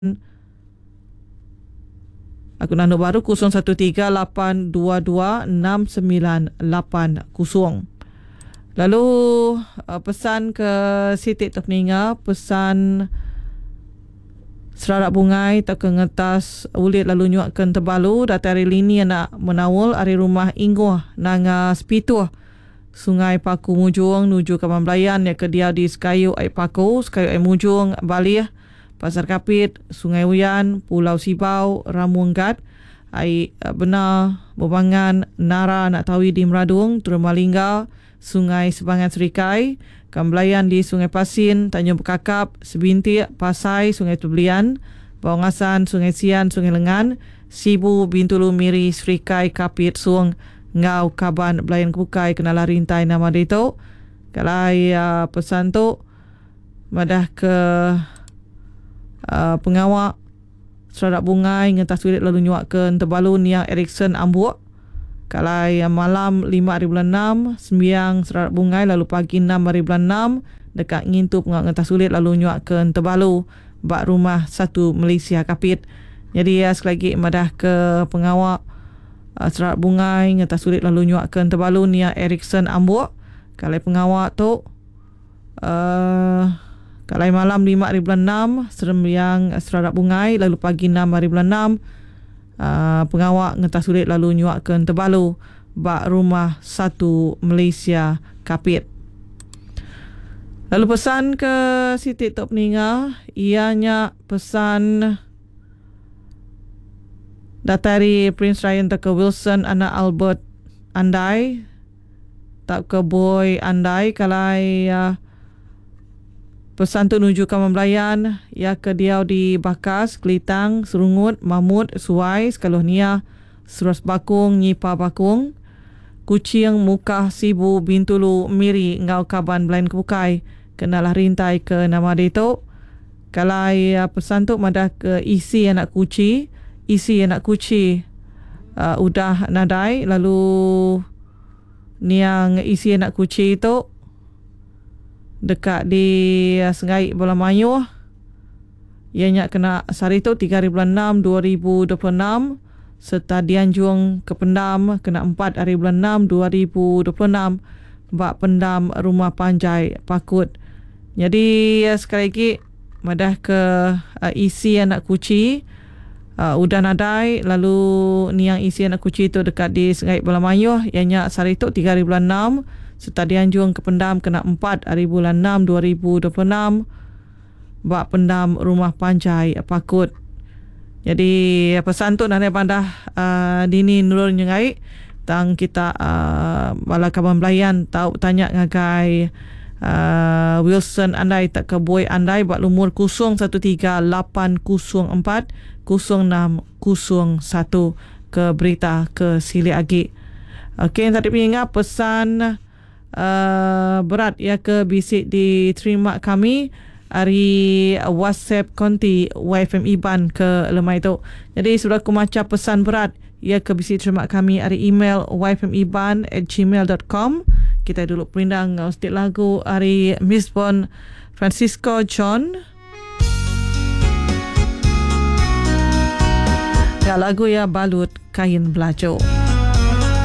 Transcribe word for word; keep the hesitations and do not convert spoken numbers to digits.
Akun Ando baru kosong satu tiga lapan dua dua enam sembilan lapan kosong. Lalu uh, pesan ke Siti Tok Ninga, pesan serarak bungai tak ke ngetas ulit lalu nyuakkan terbalu datari lini nak menawul ari rumah inggoh nanga spituh Sungai Paku Mujung nuju ke Mamblayan yang kedia di Sekayu ai Paku, Sekayu ai Mujung, Balih, Pasar Kapit, Sungai Uyan, Pulau Sibau, Ramuanggat, ai Benar, Bobangan, Nara, Nak Tawi di Meradung, Terumalingga, Sungai Sebangan Serikai, Kamblayan di Sungai Pasin, Tanjung Bekakap, Sebintik, Pasai, Sungai Tubelian, Bawangasan, Sungai Sian, Sungai Lengan, Sibu, Bintulu, Miri, Serikai, Kapit, Sung, Ngau, Kaban, Belayan Kebukai, Kenalah Rintai nama itu. Kalai uh, pesan tu madah ke uh, pengawak seradak bungai ngetas sulit lalu nyuakkan terbalun yang Erikson Ambuk. Kalai uh, malam lima hari bulan enam sembiang seradak bungai lalu pagi enam hari bulan enam dekat ngintu pengawak ngetas sulit lalu nyuakkan terbalu bak rumah satu Malaysia Kapit. Jadi uh, sekali lagi madah ke pengawak Uh, serat bungai ngetas sulit lalu nyuakkan terbalu Nia Erikson Ambuk. Kalai pengawak tu uh, kalai malam lima hari bulan enam sembiang seradak bungai lalu pagi enam hari bulan enam uh, pengawak ngetas sulit lalu nyuakkan terbalu bak rumah satu Malaysia Kapit. Lalu pesan ke Siti Tok Ninga, ianya pesan datari Prince Ryan tak ke Wilson anak Albert Andai tak ke Boy Andai. Kalai uh, pesan tu nuju ke Mamblayan ya ke diau di Bakas, Kelitang, Serungut, Mamut, Suai, Sekaluh Nia, Suras Bakung, Nyipa Bakung, Kucing, Mukah, Sibu, Bintulu, Miri, Ngau, Kaban, Belayan Kebukai, Kenalah Rintai ke nama Dato. Kalai uh, pesan tu madah ke isi anak kuci, isi anak kuci uh, udah nadai. Lalu niang isi anak kuci itu dekat di uh, Sengai Bola Mayuh, ianya kena sari tu tiga hari bulan enam dua ribu dua puluh enam, serta Dianjung ke Pendam kena empat hari bulan enam dua ribu dua puluh enam bak Pendam Rumah Panjai Pakut. Jadi uh, sekali lagi madah ke uh, isi anak kuci Uh, udah nadai. Lalu ni yang isi anak kuci itu dekat di Sengai Bola Mayuh, ianya sari tu tiga hari bulan enam, serta Dianjung ke Pendam kena empat hari bulan enam dua ribu dua puluh enam bak Pendam Rumah Panjai Pakut. Jadi pesan tu nak pandah uh, dini nurul nyengai tang kita uh, bala kaban belayan tahu tanya ngagai uh, Wilson Andai tak ke Boy Andai bak lumur kosong satu tiga lapan kosong empat kosong enam kosong satu ke berita ke Sili Agi. Okey, tadi ingat pesan uh, berat ya ke bisik diterima kami hari WhatsApp konti Y F M Iban ke lemai tu. Jadi sudah aku macam pesan berat ya ke bisik terima kami hari email y f m iban at gmail dot com. Kita dulu perindang sedikit lagu hari Miss Bon Francisco John. Ya, lagu ya Balut Kain Belajo.